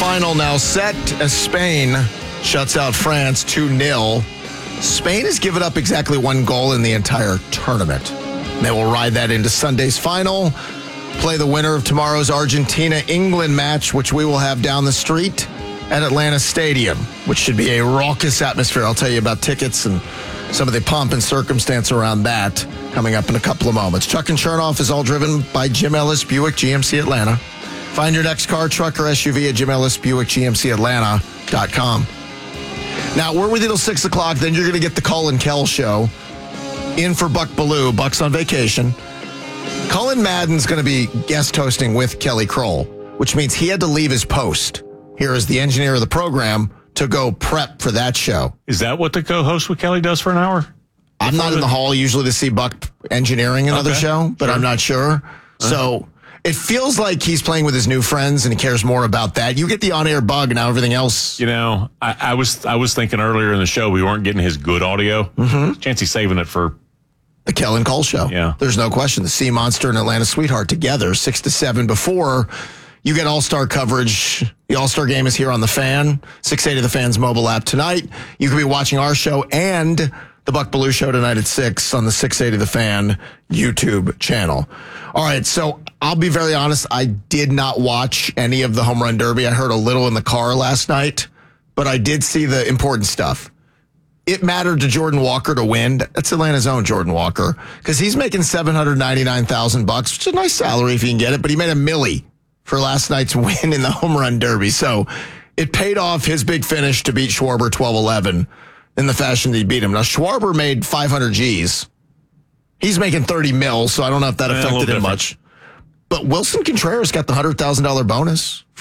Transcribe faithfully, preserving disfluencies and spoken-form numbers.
final now set as Spain shuts out France two nil. Spain has given up exactly one goal in the entire tournament. They will ride that into Sunday's final, play the winner of tomorrow's Argentina-England match, which we will have down the street at Atlanta Stadium, which should be a raucous atmosphere. I'll tell you about tickets and some of the pomp and circumstance around that coming up in a couple of moments. Chuck and Chernoff is all driven by Jim Ellis Buick G M C Atlanta. Find your next car, truck, or S U V at Jim Ellis Buick G M C Atlanta dot com. Now, we're with you till six o'clock. Then you're going to get the Colin Kell show in for Buck Bellew. Buck's on vacation. Colin Madden's going to be guest hosting with Kelly Kroll, which means he had to leave his post here as the engineer of the program to go prep for that show. Is that what the co-host with Kelly does for an hour? I'm not in the hall usually to see Buck engineering another Okay. show, but Sure. I'm not sure. Uh-huh. So it feels like he's playing with his new friends and he cares more about that. You get the on-air bug and now everything else. You know, I, I was I was thinking earlier in the show we weren't getting his good audio. Mm-hmm. Chance he's saving it for The Kellen Cole Show. Yeah. There's no question. The Sea Monster and Atlanta Sweetheart together, six to seven before you get All-Star coverage. The All-Star game is here on The Fan, six eighty The Fan's mobile app tonight. You can be watching our show and the Buck Bellew Show tonight at six on the six eighty The Fan YouTube channel. All right, so I'll be very honest. I did not watch any of the Home Run Derby. I heard a little in the car last night, but I did see the important stuff. It mattered to Jordan Walker to win. That's Atlanta's own Jordan Walker, because he's making seven hundred ninety-nine thousand bucks, which is a nice salary if you can get it, but he made a milli for last night's win in the Home Run Derby. So it paid off his big finish to beat Schwarber twelve eleven in the fashion that he beat him. Now, Schwarber made five hundred G's. He's making thirty mil, so I don't know if that Yeah, a affected little him different. much. But Wilson Contreras got the one hundred thousand dollars bonus